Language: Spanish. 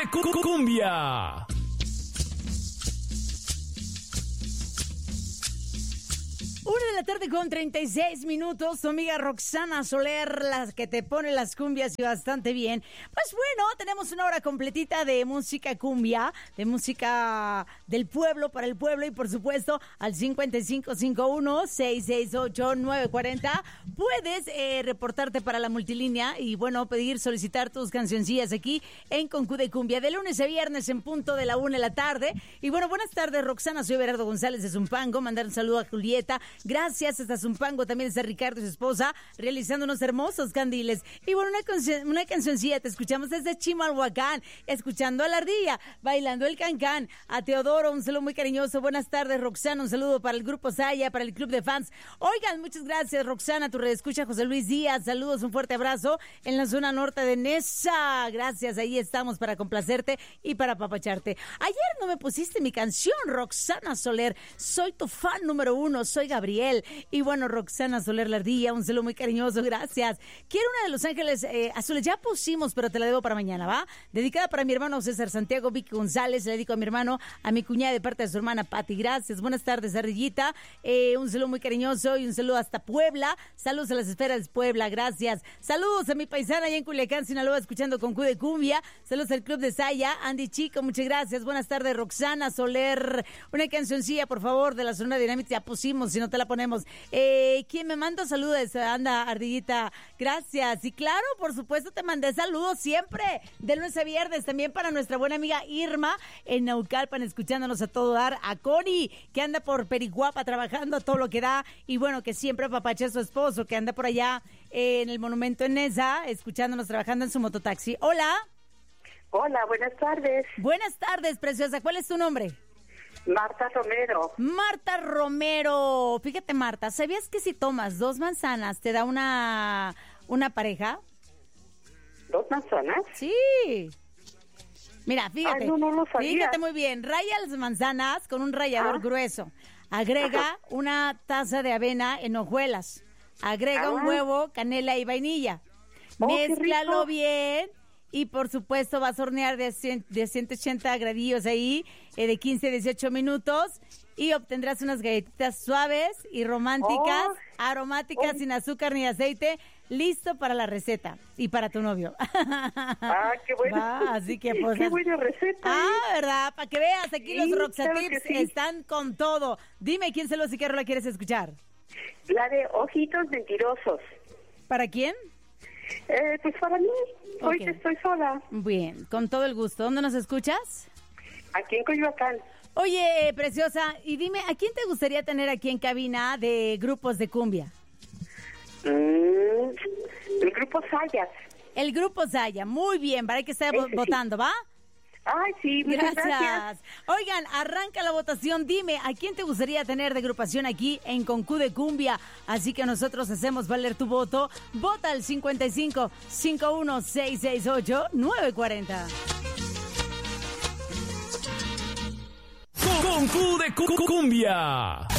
Cumbia. Una de la tarde con 36 minutos, tu amiga Roxana Soler, la que te pone las cumbias y bastante bien. Pues bueno, tenemos una hora completita de música cumbia, de música del pueblo para el pueblo y por supuesto al 5551-668-940 puedes reportarte para la multilínea y bueno, solicitar tus cancioncillas aquí en Concu de Cumbia de lunes a viernes en punto de la 1 de la tarde. Y bueno, buenas tardes Roxana, soy Berardo González de Zumpango, mandar un saludo a Julieta. Gracias, hasta Zumpango, también está Ricardo y su esposa, realizando unos hermosos candiles. Y bueno, una cancioncilla, te escuchamos desde Chimalhuacán, escuchando a la ardilla, bailando el cancán. A Teodoro, un saludo muy cariñoso. Buenas tardes, Roxana, un saludo para el Grupo Saya, para el Club de Fans. Oigan, muchas gracias, Roxana, tu redescucha, José Luis Díaz, saludos, un fuerte abrazo en la zona norte de Nesa. Gracias, ahí estamos para complacerte y para apapacharte. Ayer no me pusiste mi canción, Roxana Soler, soy tu fan número 1, soy Gabriel. Y bueno, Roxana Soler Lardilla, un saludo muy cariñoso, gracias. Quiero una de Los Ángeles Azules, ya pusimos, pero te la debo para mañana, ¿va? Dedicada para mi hermano César Santiago, Vicky González, le dedico a mi hermano, a mi cuñada de parte de su hermana Pati, gracias. Buenas tardes, Ardillita, un saludo muy cariñoso y un saludo hasta Puebla, saludos a las esferas de Puebla, gracias. Saludos a mi paisana allá en Culiacán, Sinaloa, escuchando Concu de Cumbia, saludos al Club de Saya, Andy Chico, muchas gracias. Buenas tardes, Roxana Soler, una cancioncilla, por favor, de la zona dinámica, ya pusimos, si no te la ponemos. ¿Quién me manda saludos? Anda, Ardillita, gracias. Y claro, por supuesto, te mandé saludos siempre, de lunes a viernes, también para nuestra buena amiga Irma en Naucalpan, escuchándonos a todo dar, a Connie, que anda por Periguapa trabajando a todo lo que da, y bueno, que siempre apapacha a su esposo, que anda por allá en el monumento en Nesa, escuchándonos, trabajando en su mototaxi. Hola. Hola, buenas tardes. Buenas tardes, preciosa. ¿Cuál es tu nombre? Marta Romero. Marta Romero. Fíjate, Marta, ¿sabías que si tomas 2 manzanas te da una pareja? ¿2 manzanas? Sí. Mira, fíjate. Ay, no lo sabía. Fíjate muy bien. Raya las manzanas con un rallador grueso. Agrega una taza de avena en hojuelas. Agrega un huevo, canela y vainilla. Mézclalo bien. Y por supuesto vas a hornear de 180 gradillos ahí, de 15 a 18 minutos. Y obtendrás unas galletitas suaves y románticas, aromáticas, sin azúcar ni aceite. Listo para la receta y para tu novio. Qué bueno. Así que pues, qué buena receta. ¿Verdad? Para que veas, aquí los Roxatips claro sí. están con todo. Dime quién y qué rola quieres escuchar. La de Ojitos Mentirosos. ¿Para quién? Pues para mí, hoy que estoy sola. Bien, con todo el gusto. ¿Dónde nos escuchas? Aquí en Coyoacán. Oye, preciosa, y dime, ¿a quién te gustaría tener aquí en cabina de grupos de cumbia? El Grupo Sayas. El Grupo Saya, muy bien, para que esté votando, ¿va? Ay, sí, muchas gracias. Oigan, arranca la votación. Dime, ¿a quién te gustaría tener de agrupación aquí en Concu de Cumbia? Así que nosotros hacemos valer tu voto. Vota al 55-51-668-940. Concu de Cumbia.